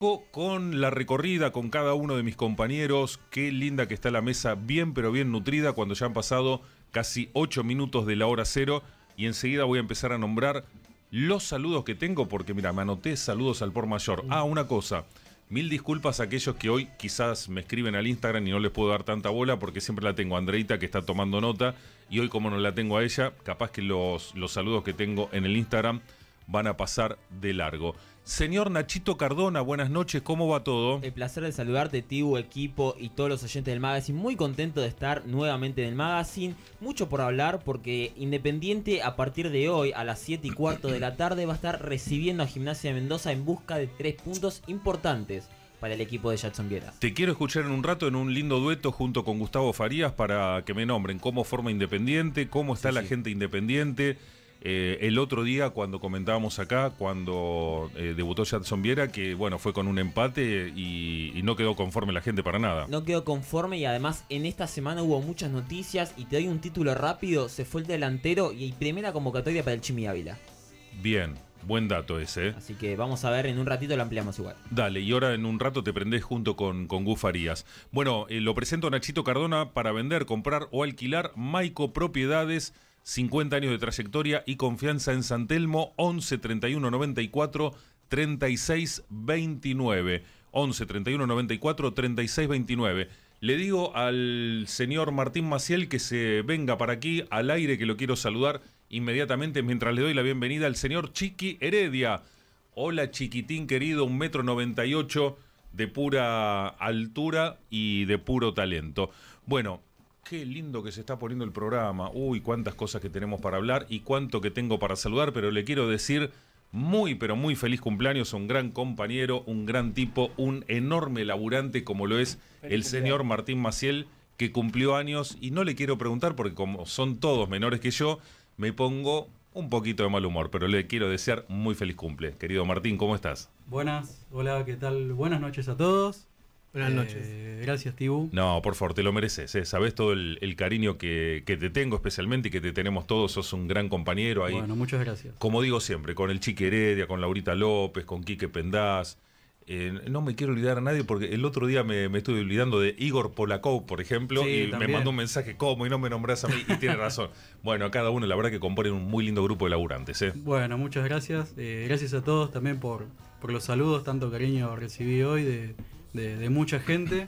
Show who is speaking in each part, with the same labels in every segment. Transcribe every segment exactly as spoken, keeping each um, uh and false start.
Speaker 1: Con la recorrida con cada uno de mis compañeros. Qué linda que está la mesa, bien pero bien nutrida, cuando ya han pasado casi ocho minutos de la hora cero. Y enseguida voy a empezar a nombrar los saludos que tengo, porque mira, me anoté saludos al por mayor. Ah, una cosa, mil disculpas a aquellos que hoy quizás me escriben al Instagram y no les puedo dar tanta bola, porque siempre la tengo a Andreita, que está tomando nota, y hoy como no la tengo a ella, capaz que los, los saludos que tengo en el Instagram van a pasar de largo. Señor Nachito Cardona, buenas noches, ¿cómo va todo?
Speaker 2: El placer de saludarte, Tibu, equipo y todos los oyentes del Magazine. Muy contento de estar nuevamente en el Magazine. Mucho por hablar porque Independiente a partir de hoy a las siete y cuarto de la tarde va a estar recibiendo a Gimnasia de Mendoza en busca de tres puntos importantes para el equipo de Jadson Viera.
Speaker 1: Te quiero escuchar en un rato en un lindo dueto junto con Gustavo Farías para que me nombren cómo forma Independiente, cómo está sí, la sí. gente Independiente. Eh, el otro día cuando comentábamos acá, cuando eh, debutó Jadson Viera, que bueno, fue con un empate y, y no quedó conforme la gente para nada.
Speaker 2: No quedó conforme y además en esta semana hubo muchas noticias y te doy un título rápido, se fue el delantero y primera convocatoria para el Chimi Ávila.
Speaker 1: Bien, buen dato ese. ¿eh?
Speaker 2: Así que vamos a ver, en un ratito lo ampliamos igual.
Speaker 1: Dale, y ahora en un rato te prendés junto con, con Gus Farías. Bueno, eh, lo presento a Nachito Cardona para vender, comprar o alquilar Maico Propiedades. cincuenta años de trayectoria y confianza en San Telmo. Once treinta y uno noventa y cuatro treinta y seis veintinueve. Once treinta y uno noventa y cuatro treinta y seis veintinueve. Le digo al señor Martín Maciel que se venga para aquí al aire, que lo quiero saludar inmediatamente mientras le doy la bienvenida al señor Chiqui Heredia. Hola chiquitín querido, un metro noventa y ocho de pura altura y de puro talento. Bueno, qué lindo que se está poniendo el programa. Uy, cuántas cosas que tenemos para hablar y cuánto que tengo para saludar, pero le quiero decir muy, pero muy feliz cumpleaños a un gran compañero, un gran tipo, un enorme laburante como lo es feliz el señor Martín Maciel, que cumplió años, y no le quiero preguntar porque como son todos menores que yo, me pongo un poquito de mal humor, pero le quiero desear muy feliz cumple. Querido Martín, ¿cómo estás?
Speaker 3: Buenas, hola, ¿qué tal? Buenas noches a todos.
Speaker 4: Buenas noches.
Speaker 3: Eh, gracias, Tibu.
Speaker 1: No, por favor, te lo mereces, ¿eh? Sabés todo el, el cariño que, que te tengo especialmente y que te tenemos todos. Sos un gran compañero ahí.
Speaker 3: Bueno, muchas gracias.
Speaker 1: Como digo siempre, con el Chiqui Heredia, con Laurita López, con Quique Pendaz. Eh, no me quiero olvidar a nadie porque el otro día me, me estuve olvidando de Igor Polakov, por ejemplo,
Speaker 3: sí,
Speaker 1: y
Speaker 3: también.
Speaker 1: me mandó un mensaje, ¿cómo? Y no me nombrás a mí, y tiene razón. Bueno, a cada uno la verdad que componen un muy lindo grupo de laburantes, ¿eh?
Speaker 3: Bueno, muchas gracias. Eh, gracias a todos también por, por los saludos, tanto cariño recibí hoy de, de, de mucha gente.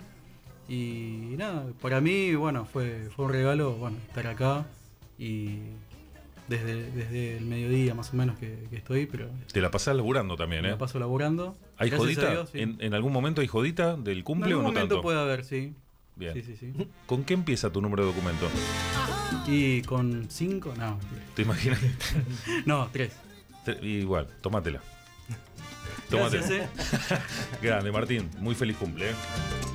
Speaker 3: Y nada, para mí, bueno, fue, fue un regalo, bueno, estar acá y desde, desde el mediodía más o menos que, que estoy, pero...
Speaker 1: Te la pasás laburando también, ¿eh?
Speaker 3: Me la paso laburando.
Speaker 1: ¿Hay
Speaker 3: Gracias
Speaker 1: jodita?
Speaker 3: a Dios, sí.
Speaker 1: ¿En, ¿En algún momento hay jodita del cumple
Speaker 3: en
Speaker 1: o no
Speaker 3: algún momento
Speaker 1: tanto?
Speaker 3: puede haber, sí.
Speaker 1: Bien.
Speaker 3: Sí, sí, sí.
Speaker 1: ¿Con qué empieza tu número de documento?
Speaker 3: Y con cinco, no.
Speaker 1: ¿Te imaginas?
Speaker 3: No, tres.
Speaker 1: Igual, tómatela. Tómatela.
Speaker 3: Gracias, ¿eh?
Speaker 1: Grande, Martín. Muy feliz cumple, ¿eh?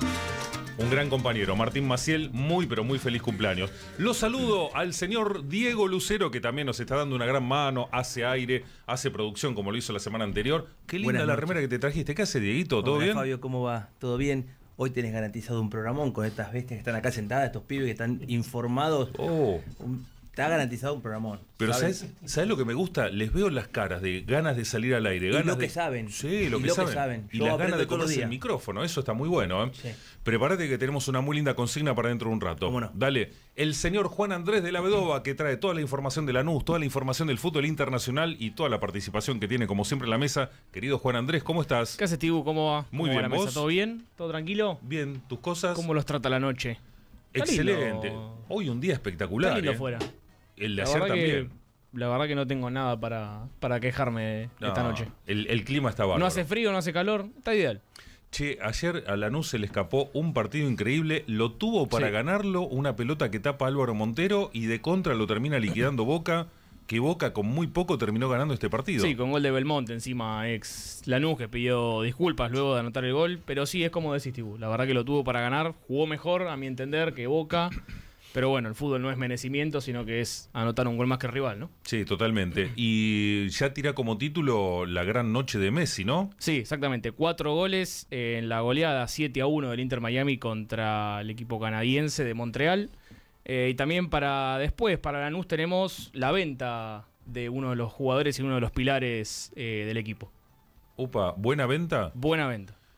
Speaker 1: Un gran compañero, Martín Maciel, muy pero muy feliz cumpleaños. Lo saludo al señor Diego Lucero, que también nos está dando una gran mano, hace aire, hace producción como lo hizo la semana anterior. Qué linda
Speaker 4: Buenas
Speaker 1: la
Speaker 4: noches.
Speaker 1: remera que te trajiste. ¿Qué hace, Dieguito? ¿Todo
Speaker 4: Hola,
Speaker 1: bien?
Speaker 4: Fabio, ¿cómo va? ¿Todo bien? Hoy tenés garantizado un programón con estas bestias que están acá sentadas, estos pibes que están informados.
Speaker 1: Oh.
Speaker 4: Un- Está garantizado un programón.
Speaker 1: Pero
Speaker 4: ¿sabes?
Speaker 1: ¿sabes, ¿sabes lo que me gusta? Les veo las caras de ganas de salir al aire.
Speaker 4: Y
Speaker 1: Ganas
Speaker 4: lo que
Speaker 1: de...
Speaker 4: saben.
Speaker 1: Sí, lo,
Speaker 4: Y
Speaker 1: que,
Speaker 4: lo que
Speaker 1: saben.
Speaker 4: saben.
Speaker 1: Y
Speaker 4: Yo
Speaker 1: las
Speaker 4: aprendo
Speaker 1: ganas de
Speaker 4: todos los
Speaker 1: comerse el
Speaker 4: días.
Speaker 1: micrófono. Eso está muy bueno, ¿eh?
Speaker 4: Sí.
Speaker 1: Prepárate que tenemos una muy linda consigna para dentro de un rato.
Speaker 4: ¿Cómo no?
Speaker 1: Dale. El señor Juan Andrés de la Vedova, que trae toda la información de Lanús, toda la información del fútbol internacional y toda la participación que tiene, como siempre, en la mesa. Querido Juan Andrés, ¿cómo estás?
Speaker 5: ¿Qué haces, Tibu? ¿Cómo va?
Speaker 1: Muy
Speaker 5: ¿Cómo va
Speaker 1: bien,
Speaker 5: la mesa?
Speaker 1: ¿vos?
Speaker 5: ¿Todo bien? ¿Todo tranquilo?
Speaker 1: Bien, ¿tus cosas?
Speaker 5: ¿Cómo los trata la noche? Está
Speaker 1: Excelente.
Speaker 5: lindo.
Speaker 1: Hoy un día espectacular.
Speaker 5: Está lindo
Speaker 1: ¿eh?
Speaker 5: fuera.
Speaker 1: El de
Speaker 5: La
Speaker 1: ayer
Speaker 5: verdad, que,
Speaker 1: también.
Speaker 5: la verdad que no tengo nada para, para quejarme de
Speaker 1: No,
Speaker 5: esta noche.
Speaker 1: El, el clima está bárbaro.
Speaker 5: No hace frío, no hace calor, está ideal.
Speaker 1: Che, ayer a Lanús se le escapó un partido increíble, lo tuvo para
Speaker 5: Sí.
Speaker 1: ganarlo, una pelota que tapa Álvaro Montero y de contra lo termina liquidando Boca, que Boca con muy poco terminó ganando este partido.
Speaker 5: Sí, con gol de Belmonte encima, ex Lanús, que pidió disculpas luego de anotar el gol. Pero sí, es como decís, Tibu. La verdad que lo tuvo para ganar, jugó mejor, a mi entender, que Boca. Pero bueno, el fútbol no es merecimiento, sino que es anotar un gol más que el rival, ¿no?
Speaker 1: Sí, totalmente. Y ya tira como título la gran noche de Messi, ¿no?
Speaker 5: Sí, exactamente. Cuatro goles en la goleada siete a uno del Inter Miami contra el equipo canadiense de Montreal. Eh, y también para después, para Lanús, tenemos la venta de uno de los jugadores y uno de los pilares eh, del equipo.
Speaker 1: Upa, ¿buena venta?
Speaker 5: Buena venta.